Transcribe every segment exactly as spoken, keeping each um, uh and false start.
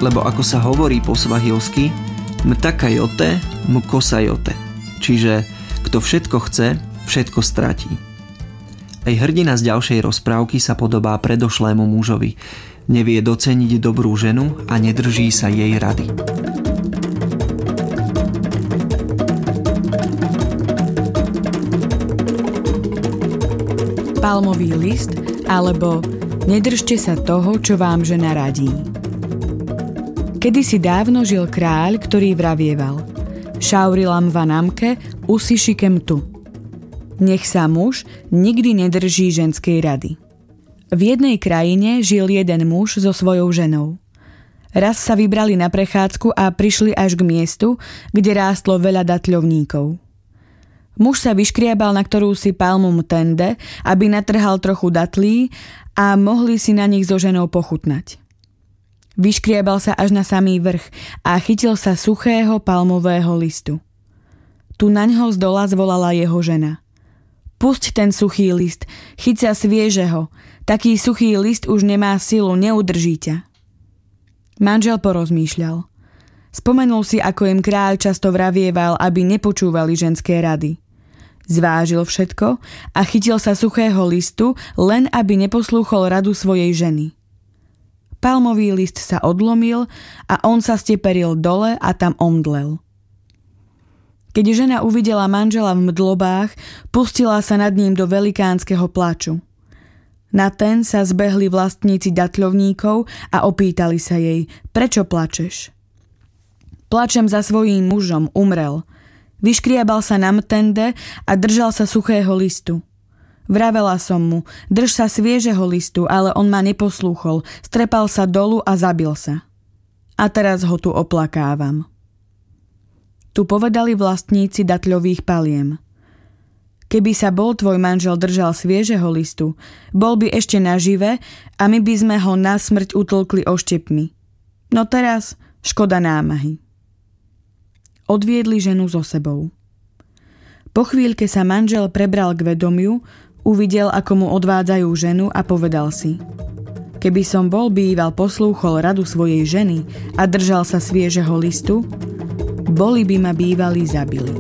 lebo ako sa hovorí po svahilsky, mtakajote, mkosajote. Čiže kto všetko chce, všetko stratí. Aj hrdina z ďalšej rozprávky sa podobá predošlému mužovi. Nevie doceniť dobrú ženu a nedrží sa jej rady. Palmový list alebo nedržte sa toho, čo vám žena radí. Kedysi dávno žil kráľ, ktorý vravieval: Šaurilam vanamke, usišikem tu. Nech sa muž nikdy nedrží ženskej rady. V jednej krajine žil jeden muž so svojou ženou. Raz sa vybrali na prechádzku a prišli až k miestu, kde rástlo veľa datľovníkov. Muž sa vyškriabal na ktorúsi palmu mtende, aby natrhal trochu datlí a mohli si na nich so ženou pochutnať. Vyškriabal sa až na samý vrch a chytil sa suchého palmového listu. Tu naňho zdola zvolala jeho žena: Pusť ten suchý list, chyť sa sviežeho, taký suchý list už nemá silu, neudrží ťa. Manžel porozmýšľal. Spomenul si, ako im kráľ často vravieval, aby nepočúvali ženské rady. Zvážil všetko a chytil sa suchého listu, len aby neposlúchol radu svojej ženy. Palmový list sa odlomil a on sa steperil dole a tam omdlel. Keď žena uvidela manžela v mdlobách, pustila sa nad ním do velikánskeho plaču. Na ten sa zbehli vlastníci datľovníkov a opýtali sa jej: Prečo plačeš? Plačem za svojím mužom, umrel. Vyškriabal sa na mtende a držal sa suchého listu. Vravela som mu: Drž sa sviežeho listu, ale on ma neposlúchol, strepal sa dolu a zabil sa. A teraz ho tu oplakávam. Tu povedali vlastníci datľových paliem: Keby sa bol tvoj manžel držal sviežeho listu, bol by ešte nažive a my by sme ho na smrť utlkli oštepmi. No teraz škoda námahy. Odviedli ženu so sebou. Po chvíľke sa manžel prebral k vedomiu, uvidel, ako mu odvádzajú ženu a povedal si: Keby som bol býval poslúchol radu svojej ženy a držal sa sviežeho listu, boli by ma bývali zabili.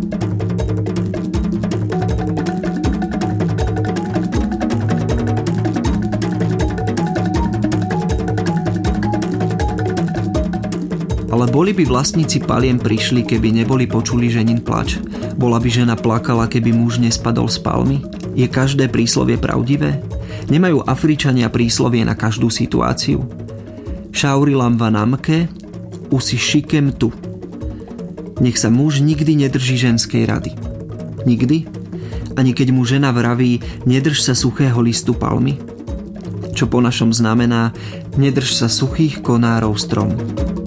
Ale boli by vlastníci paliem prišli, keby neboli počuli ženin plač? Bola by žena plakala, keby muž nespadol z palmy? Je každé príslovie pravdivé? Nemajú Afričania príslovie na každú situáciu? Šaurilam vanamke, usišikem tu. Nech sa muž nikdy nedrží ženskej rady. Nikdy? Ani keď mu žena vraví: Nedrž sa suchého listu palmy? Čo po našom znamená: Nedrž sa suchých konárov stromu.